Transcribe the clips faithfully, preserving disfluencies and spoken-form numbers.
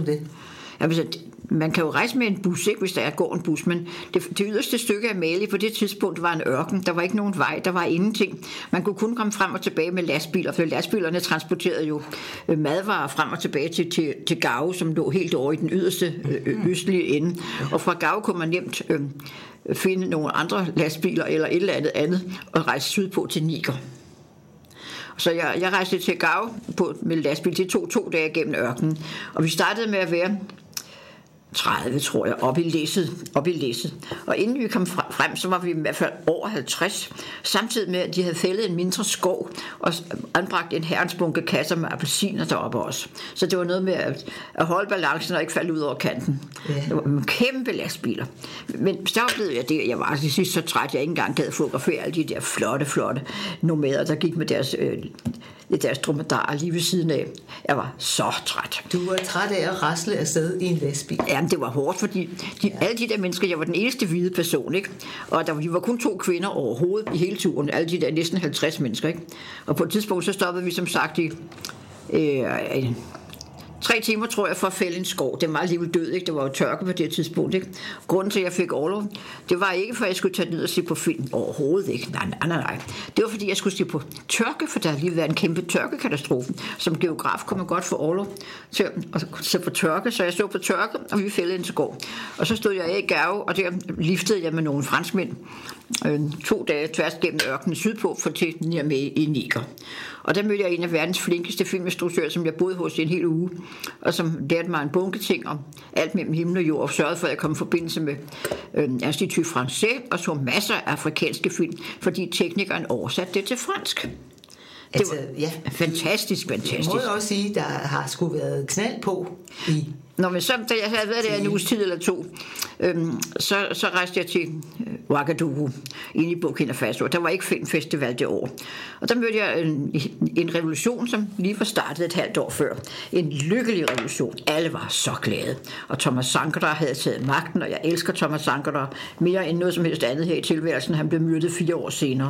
det? Altså, man kan jo rejse med en bus, ikke, hvis der går en bus, men det, det yderste stykke af Mali på det tidspunkt var en ørken. Der var ikke nogen vej, der var ingenting. Man kunne kun komme frem og tilbage med lastbiler, for lastbilerne transporterede jo madvarer frem og tilbage til, til, til Gao, som lå helt over i den yderste øh, østlige ende. Og fra Gao kunne man nemt øh, finde nogle andre lastbiler eller et eller andet andet og rejse sydpå til Niger. Så jeg, jeg rejste til Gao på, med lastbil. Det tog to dage gennem ørkenen. Og vi startede med at være tredive, tror jeg, op i læsset, op i læsset. Og inden vi kom frem, så var vi i hvert fald over halvtreds, samtidig med, at de havde fældet en mindre skov og anbragt en herrens bunke kasser med appelsiner deroppe også. Så det var noget med at, at holde balancen og ikke falde ud over kanten. Ja. Det var en kæmpe lastbiler. Men så oplevede jeg det, jeg var til sidst så træt, jeg ikke engang gad fotografere alle de der flotte, flotte nomader, der gik med deres... Øh, deres dromedarer lige ved siden af. Jeg var så træt. Du var træt af at rasle afsted i en lastbil? Jamen, det var hårdt, fordi de, ja. alle de der mennesker, jeg var den eneste hvide person, ikke? Og der var, de var kun to kvinder overhovedet i hele turen, alle de der næsten halvtreds mennesker, ikke? Og på et tidspunkt, så stoppede vi som sagt i øh, tre timer, tror jeg, for at fælde en skov. Den var alligevel død, ikke? Det var jo tørke på det tidspunkt, ikke? Grunden til, at jeg fik orlov, det var ikke, for at jeg skulle tage ned og se på film. Overhovedet ikke. Nej, nej, nej, nej. Det var, fordi jeg skulle se på tørke, for der har lige været en kæmpe tørkekatastrofe. Som geograf kunne man godt få orlov til at se på tørke, så jeg så på tørke, og vi fældede en skov. Og så stod jeg af i Gao, og der liftede jeg med nogle franskmænd øh, to dage tværs gennem ørkenen sydpå for til med i Niger. Og der mødte jeg en af verdens flinkeste filminstruktører, som jeg boede hos i en hel uge, og som lærte mig en bunke ting om alt mellem himmel og jord, og sørgede for, at jeg kom i forbindelse med øh, Institut Français, og så masser af afrikanske film, fordi teknikeren oversatte det til fransk. Det altså, var ja, fantastisk, fantastisk. Jeg må jo også sige, der har sgu været knald på i... Nå, men så, da jeg havde været der en uges tid eller to, øhm, så, så rejste jeg til øh, Ouagadougou, inde i Burkina Faso. Der var ikke filmfestival det år. Og der mødte jeg en, en revolution, som lige var startet et halvt år før. En lykkelig revolution. Alle var så glade. Og Thomas Sankara havde taget magten, og jeg elsker Thomas Sankara mere end noget som helst andet her i tilværelsen. Han blev myrdet fire år senere.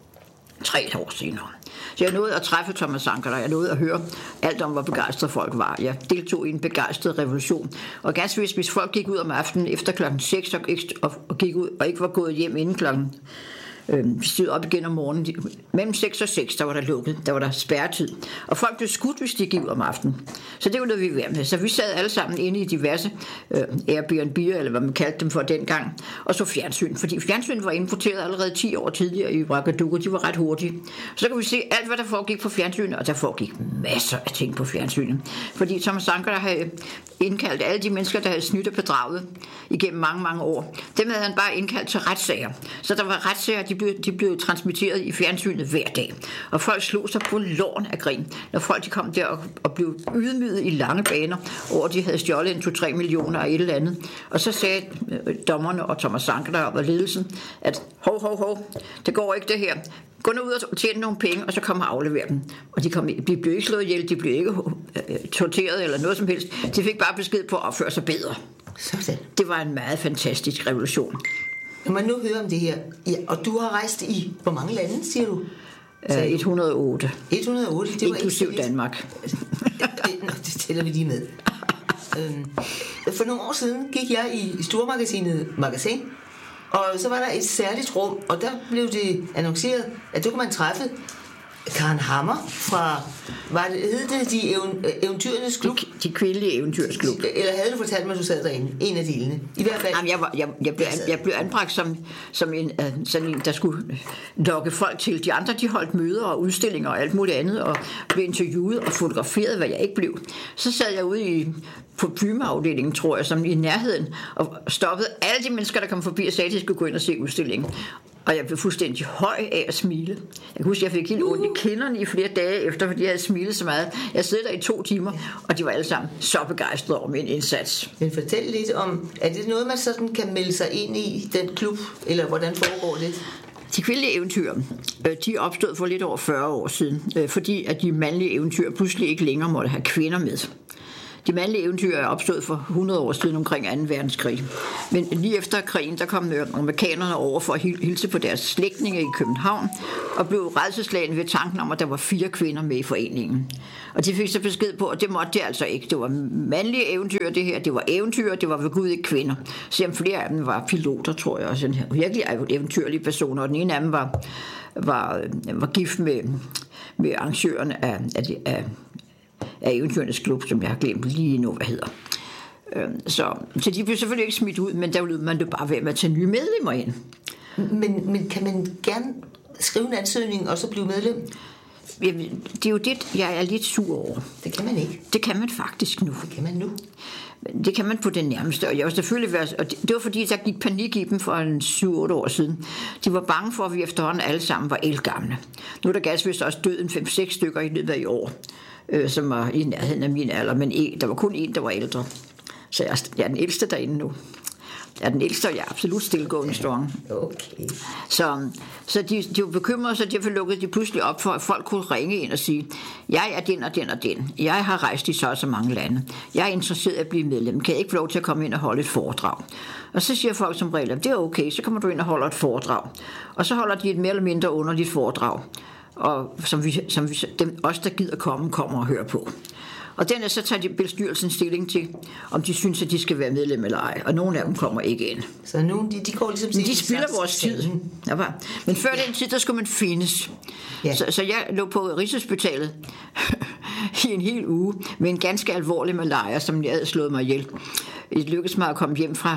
Tre år senere. Så jeg nåede at træffe Thomas Sankara, jeg nåede at høre alt om, hvor begejstrede folk var. Jeg deltog i en begejstret revolution. Og ganske vist, hvis folk gik ud om aftenen efter klokken seks og, og, og gik ud og ikke var gået hjem inden klokken øh, vi stod op igen om morgenen. Mellem seks og seks, der var der lukket. Der var der spærretid. Og folk blev skudt, hvis de gik ud om aftenen. Så det var noget, vi var med. Så vi sad alle sammen inde i diverse øh, Airbnb'er, eller hvad man kaldte dem for dengang, og så fjernsyn. Fordi fjernsyn var importeret allerede ti år tidligere i Ouagadougou. De var ret hurtige. Så kan vi se alt, hvad der foregik på fjernsynet, og der foregik masser af ting på fjernsynet. Fordi Thomas Sankara havde indkaldt alle de mennesker, der havde snydt og bedraget igennem mange, mange år. Dem havde han bare indkaldt til retssager. Så der var retssager, de blev, de blev transmitteret i fjernsynet hver dag. Og folk slog sig på låren af grin, når folk de kom der og, og blev ydmyget i lange baner over, at de havde stjålet en to-tre millioner af et eller andet. Og så sagde dommerne og Thomas Sankara og ledelsen, at hov, hov, hov, det går ikke det her. Gå nu ud og tjene nogle penge, og så kom og aflevere dem. Og de, kom, de blev ikke slået ihjel, de blev ikke øh, torteret eller noget som helst. De fik bare besked på at opføre sig bedre. Sådan. Det var en meget fantastisk revolution. Når man nu hører om det her, ja, og du har rejst i, hvor mange lande, siger du? Uh, et hundrede og otte. et hundrede og otte, det var inklusiv Danmark. Nå, det tæller vi lige med. For nogle år siden gik jeg i stormagasinet Magasin, og så var der et særligt rum, og der blev det annonceret, at der kunne man træffe Karen Hammer fra, var det, hed det de Eventyrernes Klub? De, de kvindelige Eventyrernes Klub. Eller havde du fortalt mig, at du sad derinde? En af delene. I hvert fald. Jamen, jeg, var, jeg, jeg, blev, jeg blev anbragt som, som en, sådan en, der skulle lokke folk til. De andre, de holdt møder og udstillinger og alt muligt andet, og blev interviewet og fotograferet, hvad jeg ikke blev. Så sad jeg ude i på Pyma-afdelingen, tror jeg, som i nærheden, og stoppede alle de mennesker, der kom forbi og sagde, at de skulle gå ind og se udstillingen. Og jeg blev fuldstændig høj af at smile. Jeg kan huske, at jeg fik helt ondt i kinderne i flere dage efter, fordi jeg havde smilet så meget. Jeg sad der i to timer, og de var alle sammen så begejstrede over min indsats. Men fortæl lidt om, er det noget, man sådan kan melde sig ind i, den klub, eller hvordan foregår det? De kvindelige eventyr, de opstod for lidt over fyrre år siden, fordi at de mandlige eventyr pludselig ikke længere måtte have kvinder med. De mandlige eventyr er opstået for hundrede år siden omkring anden verdenskrig. Men lige efter krigen, der kom amerikanerne over for at hilse på deres slægtninge i København, og blev rædselsslagne ved tanken om, at der var fire kvinder med i foreningen. Og de fik så besked på, at det måtte de altså ikke. Det var mandlige eventyr, det her. Det var eventyr, det var ved Gud ikke kvinder. Selvom flere af dem var piloter, tror jeg også. Virkelig eventyrlige personer. Og den ene af dem var, var, var gift med, med arrangøren af, af, af, af Eventyrernes Klub, som jeg har glemt lige nu, hvad hedder. Så, så de blev selvfølgelig ikke smidt ud, men der ville man jo bare være med at tage nye medlemmer ind. Men, men kan man gerne skrive en ansøgning og så blive medlem? Det er jo det, jeg er lidt sur over. Det kan man ikke. Det kan man faktisk nu. Det kan man nu. Det kan man på det nærmeste, og jeg var selvfølgelig været, og det, det var fordi, der gik panik i dem for en syv otte år siden. De var bange for, at vi efterhånden alle sammen var ældgamle. Nu er der ganske også død en fem seks stykker i løbet af i år, øh, som var i nærheden af min alder, men en, der var kun en, der var ældre. Så jeg, jeg er den ældste derinde nu. Jeg er den ældste, og jeg er absolut stillgående strong. Okay. Så, så de, de var bekymrede, så derfor lukkede de pludselig op for, at folk kunne ringe ind og sige, jeg er den og den og den. Jeg har rejst i så og så mange lande. Jeg er interesseret i at blive medlem. Kan jeg ikke få lov til at komme ind og holde et foredrag? Og så siger folk som regel, det er okay, så kommer du ind og holder et foredrag. Og så holder de et mere eller mindre underligt foredrag, og som, vi, som vi, dem, os, der gider komme, kommer og hører på. Og dernæst så tager de bestyrelsen stilling til, om de synes, at de skal være medlem eller ej. Og nogle af dem kommer ikke ind. Så nogle, de, de går ligesom... Men de spilder vores tid. Ja, men før den tid, der skulle man findes. Ja. Så, så jeg lå på Rigshospitalet i en hel uge med en ganske alvorlig malaria, som jeg havde slået mig ihjel. Det lykkedes mig at komme hjem fra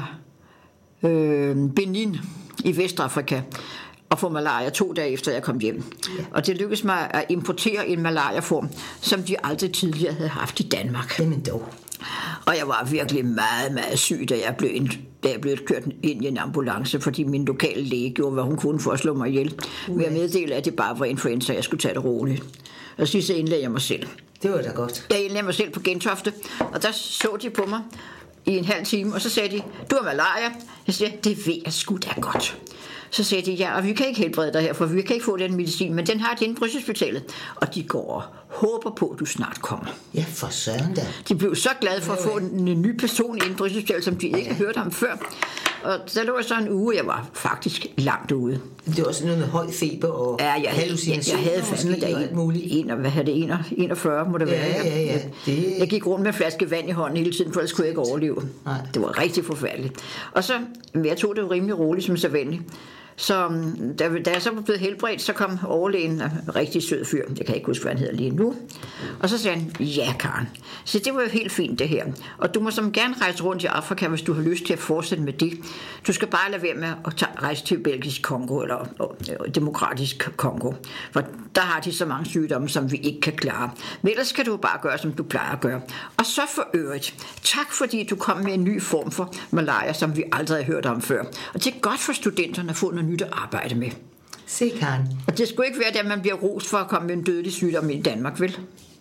øh, Benin i Vestafrika og få malaria to dage efter jeg kom hjem. Ja. Og det lykkedes mig at importere en malariaform, som de aldrig tidligere havde haft i Danmark. Jamen dog. Og jeg var virkelig meget, meget syg, da jeg blev, ind, da jeg blev kørt ind i en ambulance, fordi min lokale læge gjorde, hvad hun kunne for at slå mig ihjel. Uh. Ved at meddele, at det bare var influenza, jeg skulle tage det roligt. Og sidst indlagde jeg mig selv. Det var da godt. Jeg indlagde mig selv på Gentofte, og der så de på mig i en halv time, og så sagde de, du har malaria. Jeg siger, det ved jeg sgu da godt. Så sagde de, ja, og vi kan ikke helbrede dig her, for vi kan ikke få den medicin, men den har de inde på Rigshospitalet. Og de går og håber på, at du snart kommer. Ja, for søren da. De blev så glade for at få en, en ny person inde på Rigshospitalet, som de ikke har hørt om før. Og der lå jeg så en uge, jeg var faktisk langt ude. Det var også noget med høj feber og ja, jeg, hallucinationer. Jeg, jeg havde fandme da alt muligt. En, hvad havde det? enogfyrre må det ja, være. Ja, ja, det... Jeg gik rundt med en flaske vand i hånden hele tiden, for ellers kunne jeg ikke overleve. Nej. Det var rigtig forfærdeligt. Og så, jeg tog det jo rimelig roligt som sædvanligt. Så da, da jeg så var blevet helbredt, så kom overlægen, en rigtig sød fyr, jeg kan ikke huske, hvad han hedder lige nu, og så sagde han, ja Karen, så det var jo helt fint det her, og du må som gerne rejse rundt i Afrika, hvis du har lyst til at fortsætte med det. Du skal bare lade være med at tage, rejse til Belgisk Kongo, eller og, og, Demokratisk Kongo, for der har de så mange sygdomme, som vi ikke kan klare. Men ellers skal du bare gøre, som du plejer at gøre. Og så for øvrigt, tak fordi du kom med en ny form for malaria, som vi aldrig har hørt om før. Og det er godt for studenterne at få noget nyt at arbejde med. Se, Karen. Og det skulle ikke være, at man bliver rost for at komme med en dødelig sygdom i Danmark, vel?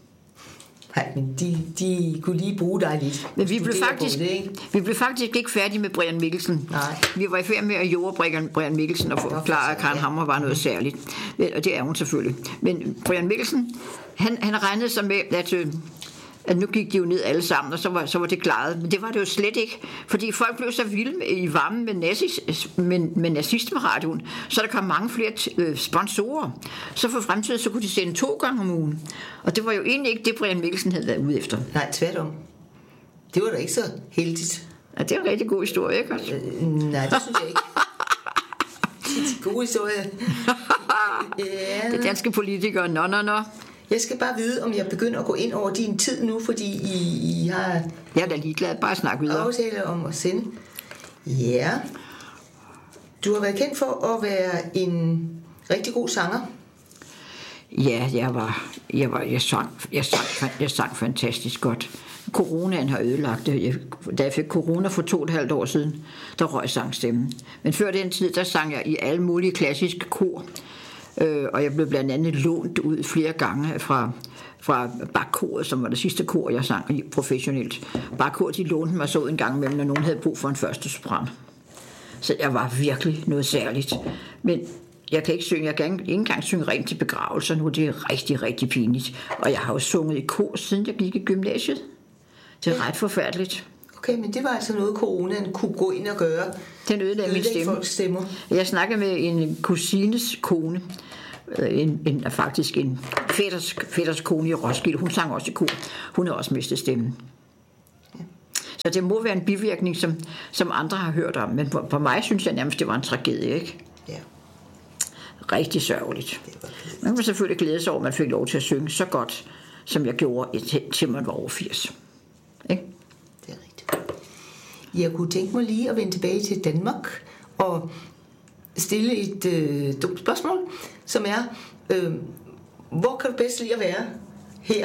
Nej, men de, de kunne lige bruge dig lidt. Men vi blev, faktisk, det, vi blev faktisk ikke færdige med Brian Mikkelsen. Nej. Vi var i færd med at jorde Brian Mikkelsen og forklare, at Karen Hammer var noget særligt. Og det er hun selvfølgelig. Men Brian Mikkelsen, han, han regnede sig med, at... at nu gik de jo ned alle sammen, og så var, så var det klaret. Men det var det jo slet ikke, fordi folk blev så vilde i varmen med, nazis, med, med nazismeradioen, så der kom mange flere t- øh, sponsorer. Så for fremtiden, så kunne de sende to gange om ugen. Og det var jo egentlig ikke det, Brian Mikkelsen havde været ude efter. Nej, tværtom. Det var da ikke så heldigt. Ja, det er en rigtig god historie, ikke? Øh, nej, det synes jeg ikke. Det er en god historie. Ja. Det danske politikere, nå, nå, nå. Jeg skal bare vide, om jeg begynder at gå ind over din tid nu, fordi I, I har... Jeg er da ligeglad, bare snak videre. Aftale om at sende. Ja. Du har været kendt for at være en rigtig god sanger. Ja, jeg var... Jeg, var, jeg, sang, jeg, sang, jeg sang fantastisk godt. Coronaen har ødelagt det. Jeg, da jeg fik corona for to og et halvt år siden, der røg sangstemmen. Men før den tid, der sang jeg i alle mulige klassiske kor. Øh, og jeg blev blandt andet lånt ud flere gange fra, fra Bakkoret, som var det sidste kor, jeg sang professionelt. Bakkoret, de lånte mig så en gang imellem, når nogen havde brug for en første sopran. Så jeg var virkelig noget særligt. Men jeg kan ikke synge, jeg kan ikke engang synge rent til begravelser nu. Det er rigtig, rigtig pinligt. Og jeg har jo sunget i kor, siden jeg gik i gymnasiet. Det er ret forfærdeligt. Okay, men det var altså noget, coronaen kunne gå ind og gøre. Den ødelagde min stemme. Folks stemmer. Jeg snakkede med en kusines kone, en, en, faktisk en fætters, fætters kone i Roskilde. Hun sang også i kor. Hun har også mistet stemmen. Så det må være en bivirkning, som, som andre har hørt om. Men for, for mig synes jeg nærmest, det var en tragedie, ikke? Ja. Rigtig sørgeligt. Man kan selvfølgelig glæde sig over, at man fik lov til at synge så godt, som jeg gjorde, til man var over firs. Ikke? Det er rigtigt. Jeg kunne tænke mig lige at vende tilbage til Danmark og stille et øh, dumt spørgsmål, som er, øh, hvor kan du bedst lide at være her?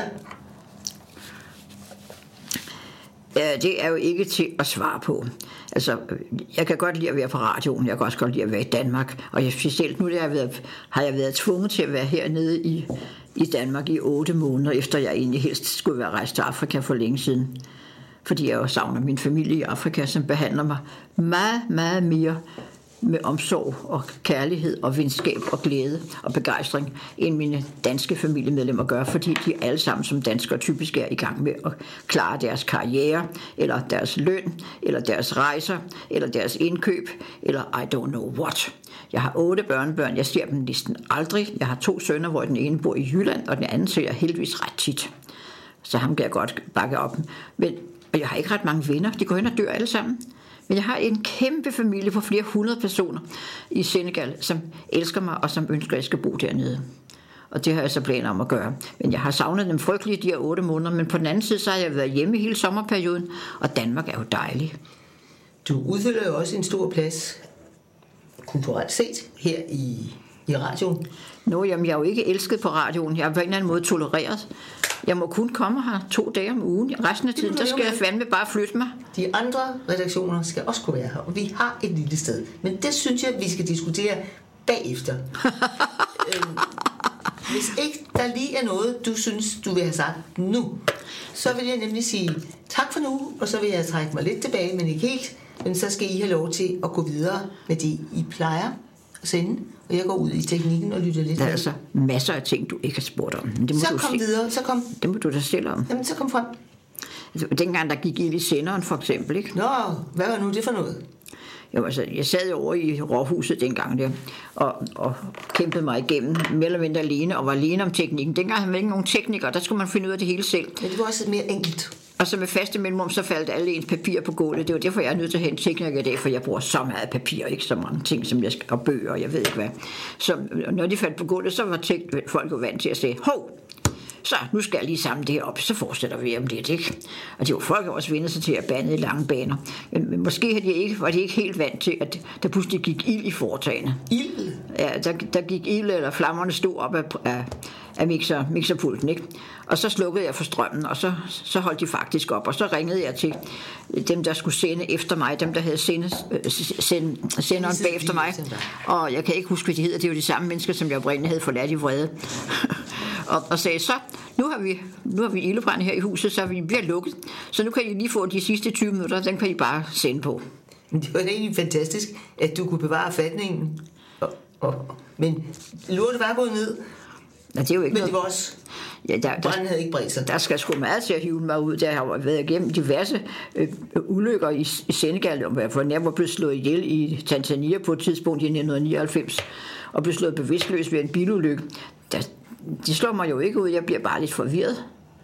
Ja, det er jo ikke til at svare på. Altså, jeg kan godt lide at være på radioen, jeg kan også godt lide at være i Danmark, og jeg, specielt nu der har, jeg været, har jeg været tvunget til at være hernede i, i Danmark i otte måneder, efter jeg egentlig helst skulle være rejst til Afrika for længe siden. Fordi jeg jo savner min familie i Afrika, som behandler mig meget, meget mere med omsorg og kærlighed og venskab og glæde og begejstring, end mine danske familiemedlemmer gør, fordi de alle sammen som danskere typisk er i gang med at klare deres karriere, eller deres løn, eller deres rejser, eller deres indkøb, eller I don't know what. Jeg har otte børnebørn, jeg ser dem næsten aldrig. Jeg har to sønner, hvor den ene bor i Jylland, og den anden ser jeg heldigvis ret tit. Så ham kan jeg godt bakke op. Men og jeg har ikke ret mange venner, de går hen og dør alle sammen. Men jeg har en kæmpe familie på flere hundrede personer i Senegal, som elsker mig og som ønsker, at jeg skal bo dernede. Og det har jeg så planer om at gøre. Men jeg har savnet dem frygteligt de her otte måneder, men på den anden side, så har jeg været hjemme hele sommerperioden, og Danmark er jo dejlig. Du udfylder jo også en stor plads, kulturelt set, her i, i radioen. Nå, jamen, jeg er jo ikke elsket på radioen. Jeg er på en eller anden måde tolereret. Jeg må kun komme her to dage om ugen. Resten af tiden, der skal jeg fandme bare flytte mig. De andre redaktioner skal også kunne være her, og vi har et lille sted. Men det synes jeg, vi skal diskutere bagefter. øhm, hvis ikke der lige er noget, du synes, du vil have sagt nu, så vil jeg nemlig sige tak for nu, og så vil jeg trække mig lidt tilbage, men ikke helt. Men så skal I have lov til at gå videre med det, I plejer at sende. Og jeg går ud i teknikken og lytter lidt. Der er altså masser af ting, du ikke har spurgt om. Men det må så du kom se. videre, så kom. Det må du da stille om. Jamen, så kom frem. Altså, dengang der gik ild i senderen, for eksempel, ikke? Nå, hvad var nu det for noget? Jo, altså, jeg sad over i Råhuset dengang der, og, og kæmpede mig igennem, mere eller mindre alene, og var alene om teknikken. Dengang havde man ikke nogen teknikere, der skulle man finde ud af det hele selv. Men det var også mere enkelt. Og så med faste mellemrum, så faldt alle ens papir på gulvet. Det var derfor, jeg er nødt til at hente tekniker i dag, for jeg bruger så meget papir, ikke så mange ting, som jeg skal, og bøger, og jeg ved ikke hvad. Så når de faldt på gulvet, så var tek- folk jo vant til at sige, hov, så nu skal jeg lige samle det her op, så fortsætter vi om lidt, ikke? Og de var folk også vendt sig til at bande i lange baner. Men, men måske havde de ikke, var de ikke helt vant til, at der pludselig gik ild i foretagene. Ild? Ja, der, der gik ild, eller flammerne stod op af, af, af mixer, mixerpulten, ikke? Og så slukkede jeg for strømmen, og så, så holdt de faktisk op, og så ringede jeg til dem, der skulle sende efter mig, dem, der havde sende, send, senderen bag efter mig. Og jeg kan ikke huske, hvad de hedder, det er jo de samme mennesker, som jeg oprindeligt havde forladt i vrede. og, og sagde så, nu har vi, nu har vi ildebrand her i huset, så vi bliver lukket, så nu kan I lige få de sidste tyve minutter, den kan I bare sende på. Det var egentlig fantastisk, at du kunne bevare fatningen. Og, og, men lortet var gået ned. Ja, det er jo ikke men noget. Det var også... Ja, der, der, branden havde ikke bredt sig. Der skal sgu meget til at hive mig ud. Der har været igennem diverse øh, ulykker i, i Senegal, for jeg var blevet slået ihjel i Tanzania på et tidspunkt i nitten nioghalvfems, og blev slået bevidstløs ved en bilulykke. Der, de slår mig jo ikke ud, jeg bliver bare lidt forvirret.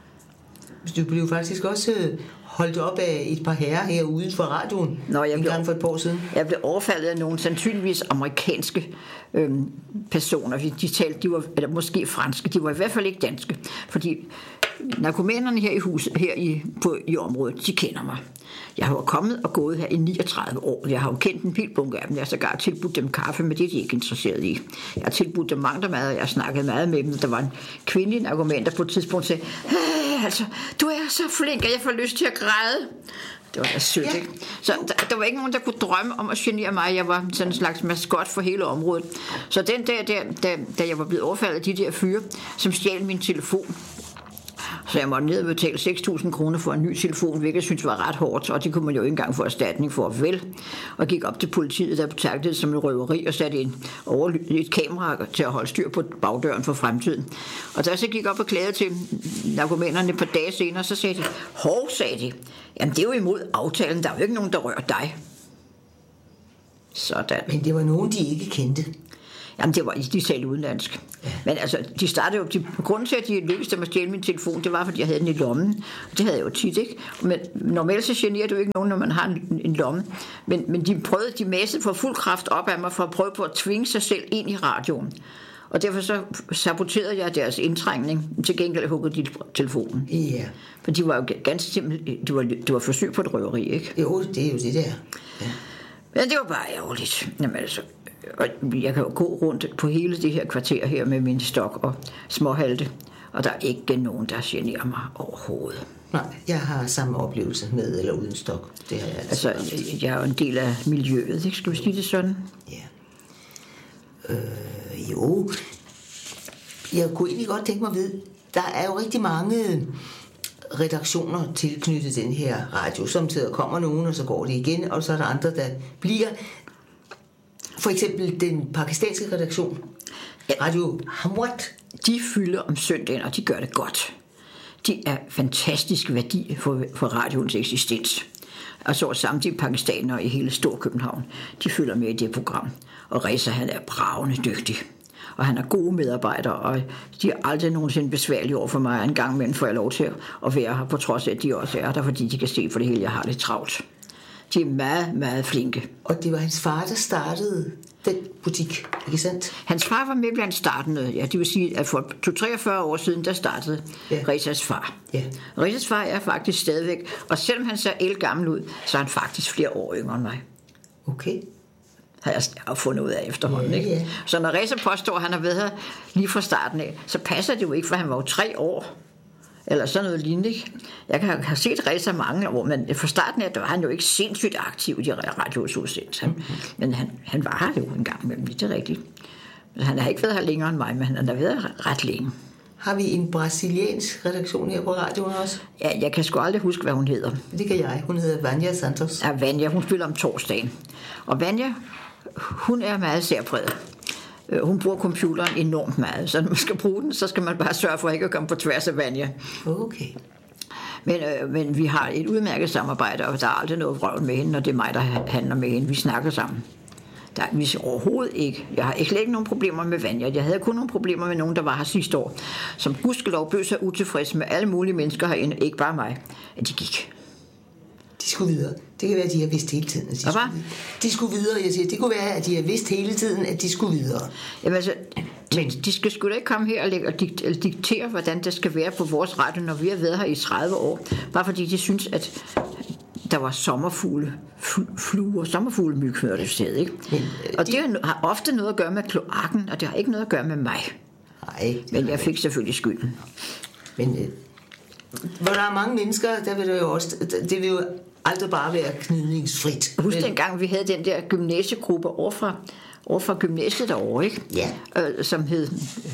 Du blev faktisk også holdt op af et par herrer her uden for radioen. Nå, jeg en blev, gang for et par år siden. Jeg blev overfaldet af nogle sandsynligvis amerikanske øhm, personer. De talte, de var, eller måske franske, de var i hvert fald ikke danske. Fordi narkomanerne her i huset, her i, på, i området, de kender mig. Jeg har jo kommet og gået her i niogtredive år. Jeg har jo kendt en helt bunke af dem. Jeg har sågar tilbudt dem kaffe, men det er de ikke interesseret i. Jeg har tilbudt dem mange mad, og jeg har snakket meget med dem. Der var en kvindelig narkoman, der på et tidspunkt sagde, hey, altså, du er så flink, at jeg får lyst til at græde. Det var da sødt, ja. Ikke? Så der, der var ikke nogen, der kunne drømme om at genere mig. Jeg var sådan en slags maskot for hele området. Så den dag, der, da, da jeg var blevet overfaldet af de der fyre, som stjal min telefon, så jeg måtte ned og betale seks tusind kroner for en ny telefon, hvilket jeg synes var ret hårdt, og det kunne man jo ikke engang få erstatning for, vel. Og gik op til politiet, der betragtede det som en røveri, og satte en over, et kamera til at holde styr på bagdøren for fremtiden. Og da jeg så gik op og klagede til narkomanerne et par dage senere, så sagde de, hov, sagde de, jamen det er jo imod aftalen, der er jo ikke nogen, der rører dig. Sådan. Men det var nogen, de ikke kendte. Jamen, det var, de talte udenlandsk. Ja. Men altså, de startede jo... De, grunden til, at de lykkedes dem at stjæle min telefon, det var, fordi jeg havde den i lommen. Det havde jeg jo tit, ikke? Men normalt så generer det jo ikke nogen, når man har en, en lomme. Men, men de prøvede, de massede for fuld kraft op af mig, for at prøve på at tvinge sig selv ind i radioen. Og derfor så saboterede jeg deres indtrængning. Til gengæld huggede de telefonen. Ja. For de var jo ganske simpelthen... Det var, det var forsøg på et røveri, ikke? Jo, det er jo det der. Ja. Men det var bare ærgerligt. Jamen altså... Og jeg kan jo gå rundt på hele det her kvarter her med min stok og småhalte, og der er ikke nogen, der generer mig overhovedet. Nej, jeg har samme oplevelse med eller uden stok. Det har jeg altså. Altså, jeg er jo en del af miljøet, ikke? Skal vi sige det sådan? Ja. Øh, jo. Jeg kunne egentlig godt tænke mig at vide, der er jo rigtig mange redaktioner tilknyttet den her radio. Samtidig kommer nogen, og så går det igen, og så er der andre, der bliver... For eksempel den pakistanske redaktion, Radio Hamwat. De fylder om søndagen, og de gør det godt. De er fantastisk værdi for, for radioens eksistens. Og så samtidig pakistanere i hele Storkøbenhavn, de følger med i det program. Og Reza, han er bravende dygtig. Og han er gode medarbejdere, og de er aldrig nogensinde besværlige over for mig. En gang imellem får jeg lov til at være her, på trods af, at de også er der, fordi de kan se for det hele, jeg har det travlt. De er meget, meget flinke. Og det var hans far, der startede den butik, ikke sandt? Hans far var med blandt startende. Ja, det vil sige, at for treogfyrre år siden, der startede ja. Rezas far. Ja. Rezas far er faktisk stadigvæk, og selvom han ser elgammel ud, så er han faktisk flere år yngre end mig. Okay. Har jeg fundet ud af efterhånden, ja, ikke? Ja. Så når Reza påstår, at han har været her lige fra starten af, så passer det jo ikke, for han var jo tre år. Eller sådan noget lignende. Jeg kan have set Reza mange år, men fra starten af, der var han jo ikke sindssygt aktiv i de radiosudsendelser. Mm-hmm. Men han, han var her jo en gang imellem, det er rigtigt. Han har ikke været her længere end mig, men han har været her ret længe. Har vi en brasiliansk redaktion her på radioen også? Ja, jeg kan sgu aldrig huske, hvad hun hedder. Det kan jeg. Hun hedder Vanja Santos. Ja, Vanja, hun spiller om torsdagen. Og Vanja, hun er meget særpræget. Hun bruger computeren enormt meget, så når man skal bruge den, så skal man bare sørge for ikke at komme på tværs af Vanja. Okay. Men, øh, men vi har et udmærket samarbejde, og der er aldrig noget vrøvl med hende, når det er mig, der handler med hende. Vi snakker sammen. Der er vi overhovedet ikke. Jeg har ikke nogen problemer med Vanja. Jeg havde kun nogle problemer med nogen, der var her sidste år, som gudskelov bød sig utilfreds med alle mulige mennesker herinde, ikke bare mig, at de gik. De skulle videre. Det kan være, at de har vidst hele tiden, at de skulle videre. De skulle videre, jeg siger. Det kunne være, at de har vidst hele tiden, at de skulle videre. Jamen altså, men de skal sgu da ikke komme her og, lægge, og diktere, hvordan det skal være på vores radio, når vi har været her i tredive år. Bare fordi de synes, at der var sommerfugle, fluer, sommerfuglemyg før det sted, ikke? Men, øh, og det de... har ofte noget at gøre med kloakken, og det har ikke noget at gøre med mig. Nej. Men jeg fik selvfølgelig skylden. Men øh, hvor der er mange mennesker, der vil det jo også, det vil jo aldrig bare være gnidningsfrit. Husk dengang, vi havde den der gymnasiegruppe overfra, overfra gymnasiet derovre, ikke? Ja. Øh, som hed...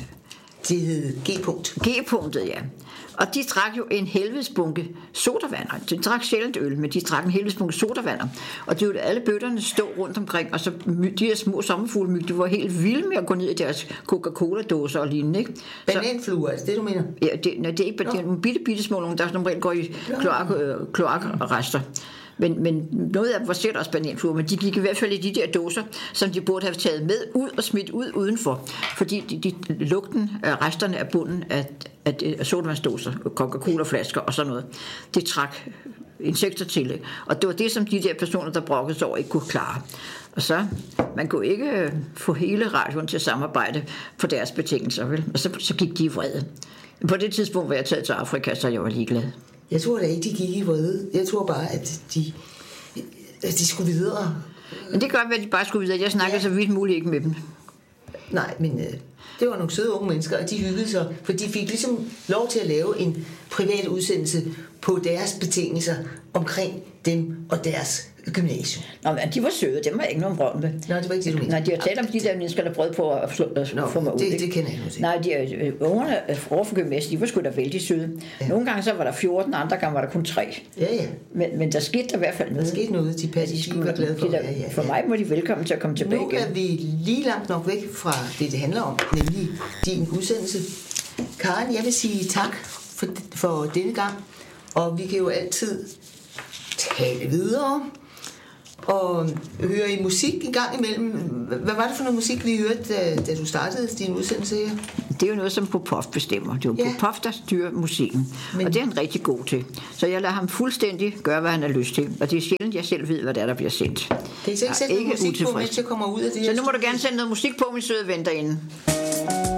Det hed G-punkt. G-punktet, ja. Og de drak jo en helvedesbunke sodavander. De drak sjældent øl, men de drak en helvedesbunke sodavander. Og det var alle bøtterne stå rundt omkring, og så de her små sommerfuglemyg, de var helt vilde med at gå ned i deres Coca-Cola-dåser og lignende, ikke? Bananfluer, altså det du mener? Ja, det, nej, det er ikke, det er nogle bitte, bitte små, der som regel går i kloak, øh, kloakrester. Men, men noget af dem var sikkert også bananfluer, men de gik i hvert fald i de der dåser, som de burde have taget med ud og smidt ud udenfor. Fordi de, de, lugten af resterne af bunden af, af, af sodavandsdåser, Coca-Cola-flasker og sådan noget, det trak insekter til. Og det var det, som de der personer, der brokkede sig over, ikke kunne klare. Og så, man kunne ikke få hele radioen til at samarbejde på deres betingelser, vel? Og så, så gik de i vrede. På det tidspunkt var jeg taget til Afrika, så jeg var ligeglad. Jeg tror da ikke, de gik i vrede. Jeg tror bare, at de, at de skulle videre. Men det gør godt, at de bare skulle videre. Jeg snakker ja. så vidt muligt ikke med dem. Nej, men øh, det var nogle søde unge mennesker, og de hyggede sig, for de fik ligesom lov til at lave en privat udsendelse på deres betingelser omkring dem og deres gymnasium. Nå, men de var søde, dem var ikke nogen vrøvl med. Nej, det var ikke det, du mente. Nej, de har talt om de der mennesker, der prøvede på at, slå, at Nå, få mig ud. Det, det kender jeg nu til. Nej, de ungerne overfor gymnasiet, de var sgu da vældig søde. Ja. Nogle gange så var der fjorten, andre gange var der kun tre. Ja, ja. Men, men der skete der i hvert fald noget. Der skete noget, de passede, de var glade for. De der, ja, ja, ja. For mig må de velkommen til at komme tilbage igen. Nu er vi lige langt nok væk fra det, det handler om, nemlig din udsendelse. Karen, jeg vil sige tak for, for denne gang, og vi kan jo altid tale videre. Og hører I musik en gang imellem? Hvad var det for noget musik, vi hørte, da, da du startede din udsendelse her? Det er jo noget, som Popov bestemmer. Det er jo Ja. Popov, der styrer musikken. Men- Og det er han rigtig god til. Så jeg lader ham fuldstændig gøre, hvad han har lyst til. Og det er sjældent, jeg selv ved, hvad der, er, der bliver sendt. Kan I så ikke Jeg er sætte noget ikke musik på, utilfreds. mens jeg kommer ud af det Så her nu må du studie? gerne sende noget musik på, min søde ven derinde.